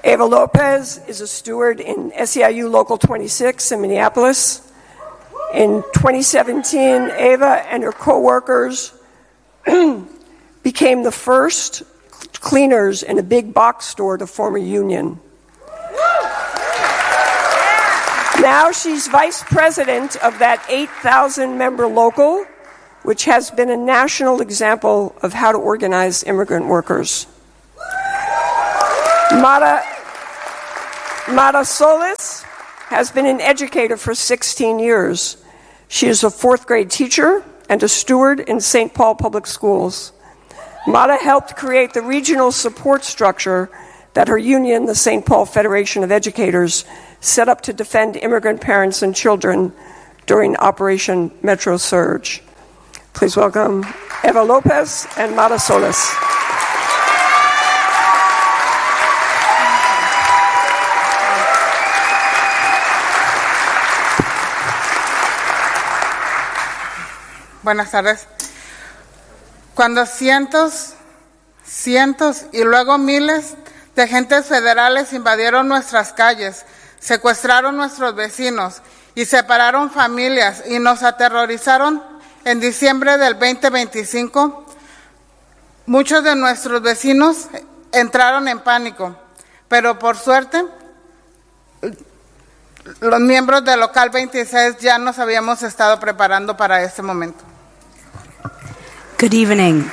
Eva Lopez is a steward in SEIU Local 26 in Minneapolis. In 2017, Eva and her co-workers became the first cleaners in a big box store to form a union. Now she's vice president of that 8,000-member local, which has been a national example of how to organize immigrant workers. Mara Solis has been an educator for 16 years. She is a fourth-grade teacher and a steward in St. Paul Public Schools. Mara helped create the regional support structure that her union, the St. Paul Federation of Educators, set up to defend immigrant parents and children during Operation Metro Surge. Please welcome Eva Lopez and Mara Solis. Buenas tardes. Cuando cientos y luego miles de agentes federales invadieron nuestras calles, secuestraron nuestros vecinos y separaron familias y nos aterrorizaron en diciembre del 2025, muchos de nuestros vecinos entraron en pánico, pero por suerte los miembros del Local 26 ya nos habíamos estado preparando para este momento. Good evening.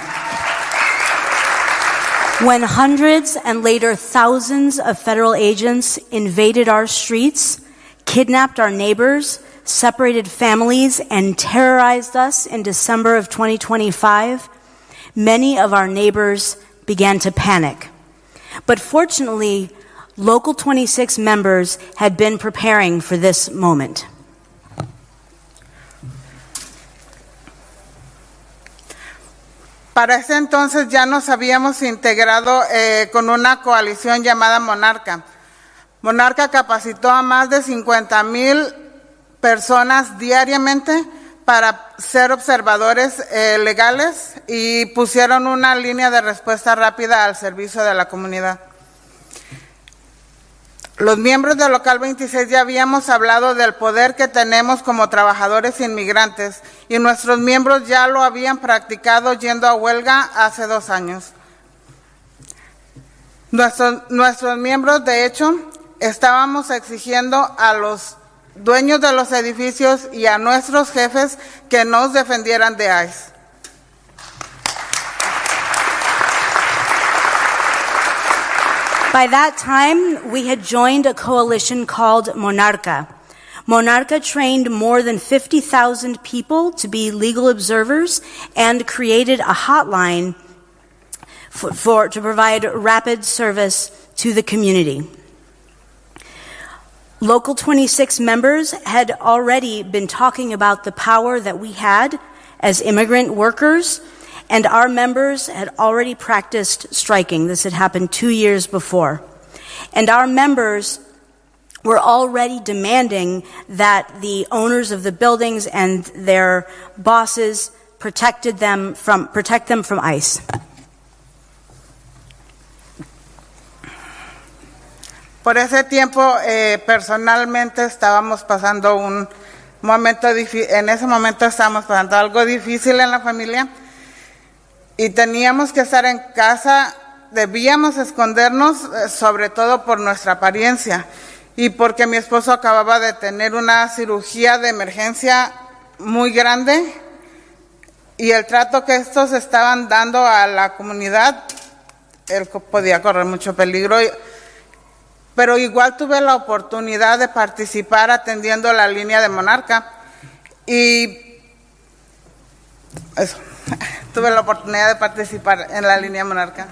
When hundreds and later thousands of federal agents invaded our streets, kidnapped our neighbors, separated families, and terrorized us in December of 2025, many of our neighbors began to panic. But fortunately, Local 26 members had been preparing for this moment. Para ese entonces ya nos habíamos integrado con una coalición llamada Monarca. Monarca capacitó a más de 50,000 personas diariamente para ser observadores legales y pusieron una línea de respuesta rápida al servicio de la comunidad. Los miembros del Local 26 ya habíamos hablado del poder que tenemos como trabajadores inmigrantes y nuestros miembros ya lo habían practicado yendo a huelga hace 2 años. Nuestros miembros, de hecho, estábamos exigiendo a los dueños de los edificios y a nuestros jefes que nos defendieran de ICE. By that time, we had joined a coalition called Monarca. Monarca trained more than 50,000 people to be legal observers and created a hotline to provide rapid service to the community. Local 26 members had already been talking about the power that we had as immigrant workers, and our members had already practiced striking. This had happened 2 years before. And our members were already demanding that the owners of the buildings and their bosses protect them from ICE. Por ese tiempo, personalmente estábamos pasando un momento difícil. En ese momento estábamos pasando algo difícil en la familia y teníamos que estar en casa. Debíamos escondernos, sobre todo por nuestra apariencia y porque mi esposo acababa de tener una cirugía de emergencia muy grande y el trato que estos estaban dando a la comunidad, él podía correr mucho peligro. Pero igual tuve la oportunidad de participar atendiendo la línea de Monarca y eso, tuve la oportunidad de participar en la línea Monarca.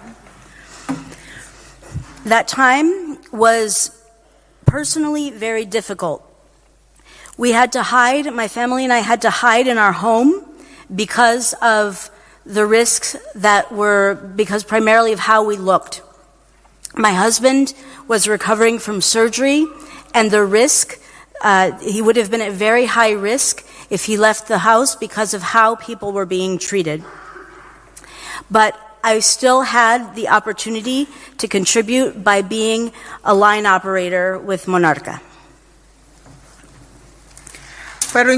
That time was personally very difficult. We had to hide, my family and I had to hide in our home because of the risks because primarily of how we looked. My husband was recovering from surgery, and the risk, he would have been at very high risk if he left the house because of how people were being treated. But I still had the opportunity to contribute by being a line operator with Monarca. Pero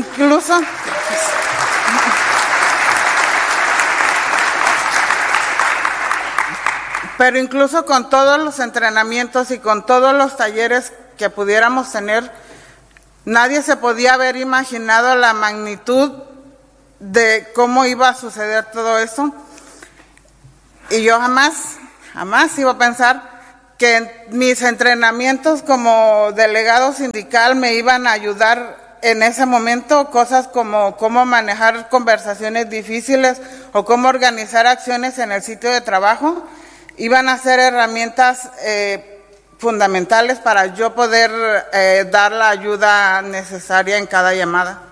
incluso con todos los entrenamientos y con todos los talleres que pudiéramos tener, nadie se podía haber imaginado la magnitud de cómo iba a suceder todo eso. Y yo jamás iba a pensar que en mis entrenamientos como delegado sindical me iban a ayudar en ese momento cosas como cómo manejar conversaciones difíciles o cómo organizar acciones en el sitio de trabajo. Iban a ser herramientas fundamentales para yo poder dar la ayuda necesaria en cada llamada.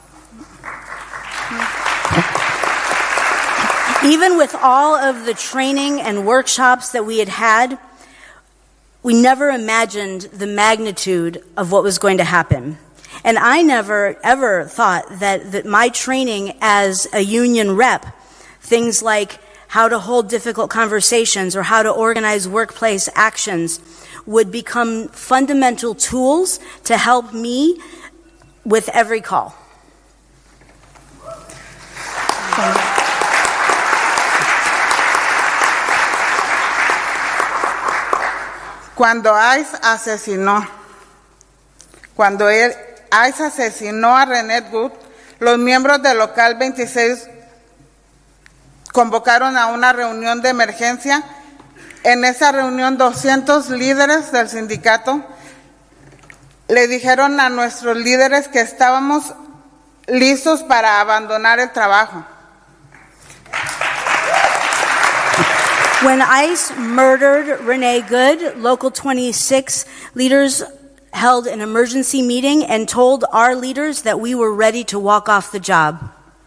Even with all of the training and workshops that we had, we never imagined the magnitude of what was going to happen. And I never, ever thought that my training as a union rep, things like how to hold difficult conversations or how to organize workplace actions, would become fundamental tools to help me with every call. Cuando ICE asesinó a René Good, los miembros del local 26 convocaron a una reunión de emergencia. En esa reunión 200 líderes del sindicato le dijeron a nuestros líderes que estábamos listos para abandonar el trabajo. When ICE murdered René Good, Local 26 leaders held an emergency meeting and told our leaders that we were ready to walk off the job.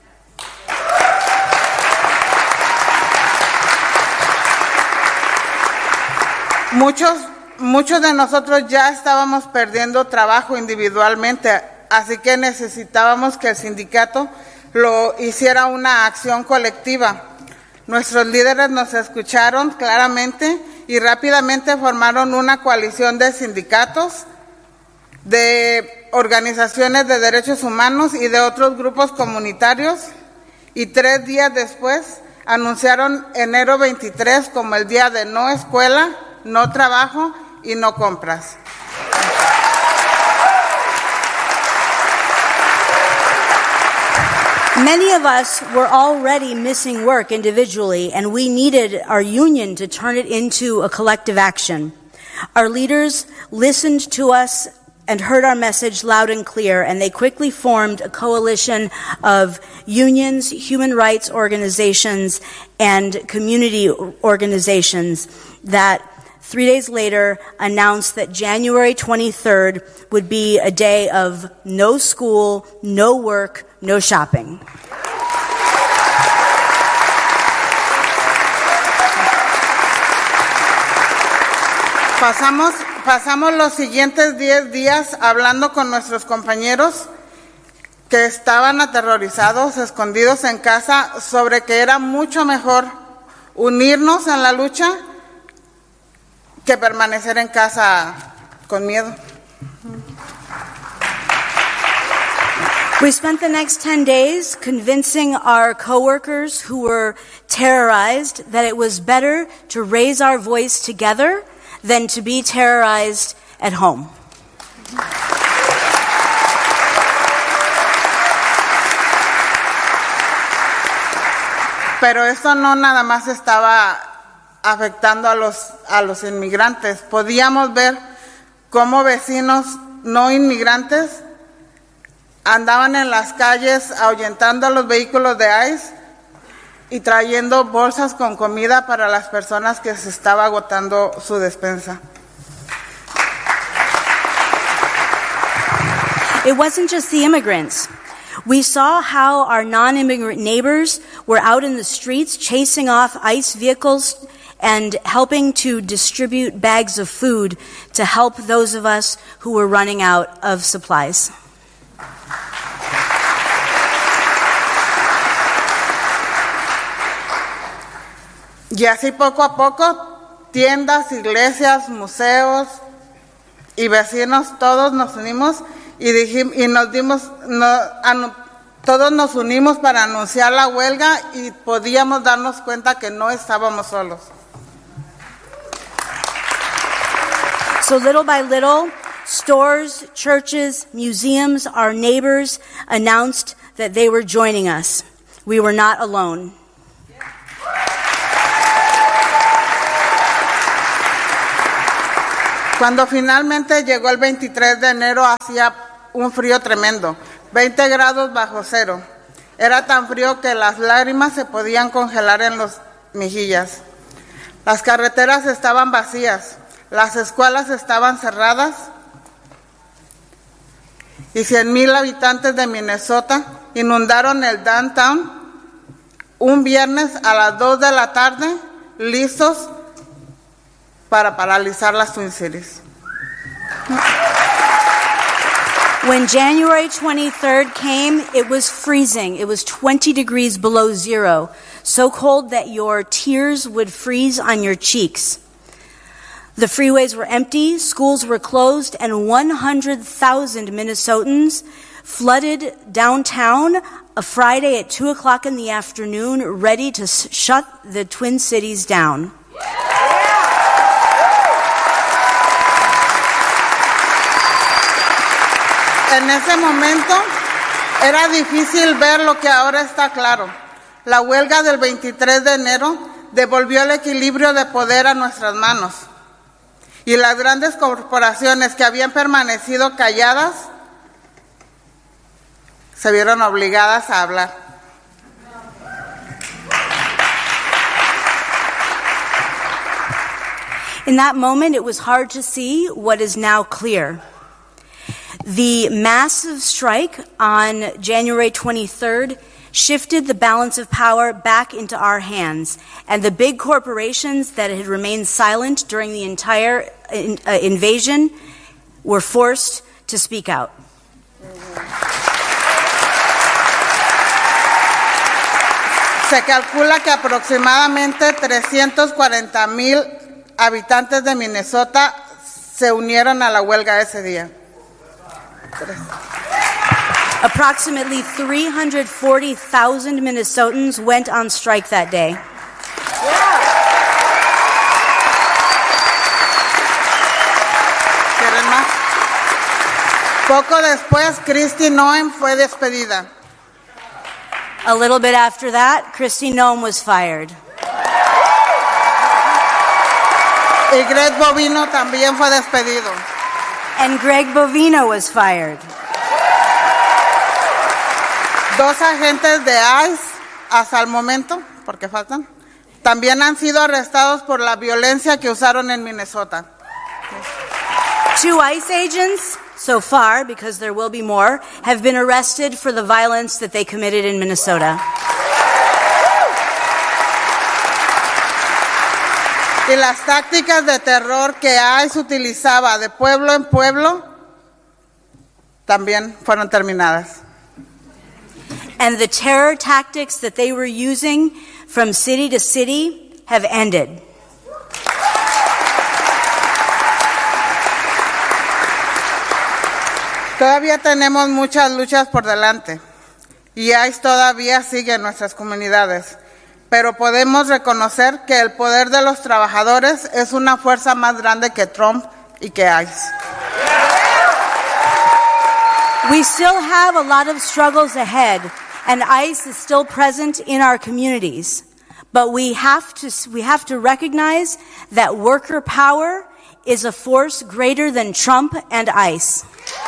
Muchos de nosotros ya estábamos perdiendo trabajo individualmente, así que necesitábamos que el sindicato lo hiciera una acción colectiva. Nuestros líderes nos escucharon claramente y rápidamente formaron una coalición de sindicatos, de organizaciones de derechos humanos y de otros grupos comunitarios, y 3 días después anunciaron enero 23 como el día de no escuela, no trabajo y no compras. Many of us were already missing work individually, and we needed our union to turn it into a collective action. Our leaders listened to us and heard our message loud and clear, and they quickly formed a coalition of unions, human rights organizations, and community organizations that 3 days later announced that January 23rd would be a day of no school, no work, no shopping. Pasamos los siguientes 10 días hablando con nuestros compañeros que estaban aterrorizados, escondidos en casa, sobre que era mucho mejor unirnos en la lucha que permanecer en casa con miedo. We spent the next 10 days convincing our coworkers who were terrorized that it was better to raise our voice together than to be terrorized at home. Pero esto no nada más estaba afectando a los inmigrantes. Podíamos ver cómo vecinos no inmigrantes andaban en las calles ahuyentando a los vehículos de ICE y trayendo bolsas con comida para las personas que se estaba agotando su despensa. It wasn't just the immigrants. We saw how our non-immigrant neighbors were out in the streets chasing off ICE vehicles and helping to distribute bags of food to help those of us who were running out of supplies. Y así poco a poco, tiendas, iglesias, museos y vecinos, todos nos unimos todos nos unimos para anunciar la huelga y podíamos darnos cuenta que no estábamos solos. So little by little, stores, churches, museums, our neighbors announced that they were joining us. We were not alone. Cuando finalmente llegó el 23 de enero, hacía un frío tremendo, 20 grados bajo cero. Era tan frío que las lágrimas se podían congelar en las mejillas. Las carreteras estaban vacías, las escuelas estaban cerradas y 100,000 habitantes de Minnesota inundaron el downtown un viernes a las 2 de la tarde, listos para paralizar las Twin Cities. When January 23rd came, it was freezing. It was 20 degrees below zero, so cold that your tears would freeze on your cheeks. The freeways were empty, schools were closed, and 100,000 Minnesotans flooded downtown a Friday at 2 o'clock in the afternoon, ready to shut the Twin Cities down. En ese momento era difícil ver lo que ahora está claro. La huelga del 23 de enero devolvió el equilibrio de poder a nuestras manos. Y las grandes corporaciones que habían permanecido calladas se vieron obligadas a hablar. In that moment, it was hard to see what is now clear. The massive strike on January 23rd shifted the balance of power back into our hands, and the big corporations that had remained silent during the entire invasion were forced to speak out. Se calcula que aproximadamente 340,000 habitantes de Minnesota se unieron a la huelga ese día. Approximately 340,000 Minnesotans went on strike that day. ¿Quieren más? Poco después, Kristi Noem fue despedida. A little bit after that, Kristi Noem was fired. Y Greg Bovino también fue despedido. And Greg Bovino was fired. 2 agentes de ICE, hasta el momento, porque faltan, también han sido arrestados por la violencia que usaron en Minnesota. 2 ICE agents, so far, because there will be more, have been arrested for the violence that they committed in Minnesota. Y las tácticas de terror que ICE utilizaba de pueblo en pueblo también fueron terminadas. And the terror tactics that they were using from city to city have ended. Todavía tenemos muchas luchas por delante y ICE todavía sigue en nuestras comunidades, pero podemos reconocer que el poder de los trabajadores es una fuerza más grande que Trump y que ICE. We still have a lot of struggles ahead, and ICE is still present in our communities. But we have to recognize that worker power is a force greater than Trump and ICE.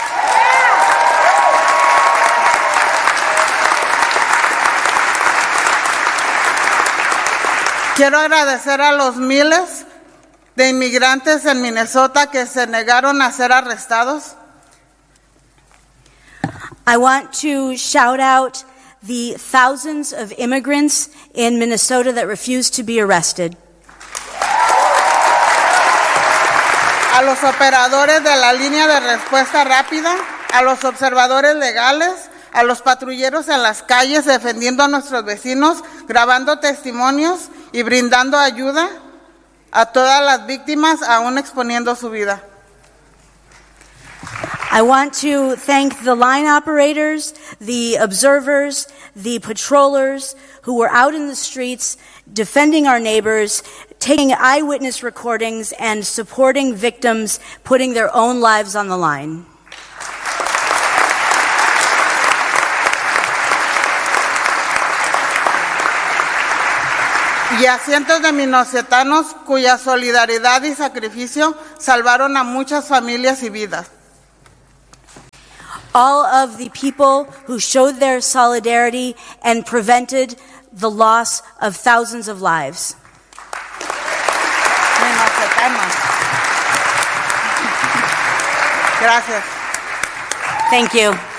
Quiero agradecer a los miles de inmigrantes en Minnesota que se negaron a ser arrestados. I want to shout out the thousands of immigrants in Minnesota that refused to be arrested. A los operadores de la línea de respuesta rápida, a los observadores legales, a los patrulleros en las calles defendiendo a nuestros vecinos, grabando testimonios y brindando ayuda a todas las víctimas, aún exponiendo su vida. I want to thank the line operators, the observers, the patrollers who were out in the streets defending our neighbors, taking eyewitness recordings, and supporting victims, putting their own lives on the line. Y a cientos de minocetanos cuya solidaridad y sacrificio salvaron a muchas familias y vidas. All of the people who showed their solidarity and prevented the loss of thousands of lives. Minocetanos. Gracias. Thank you.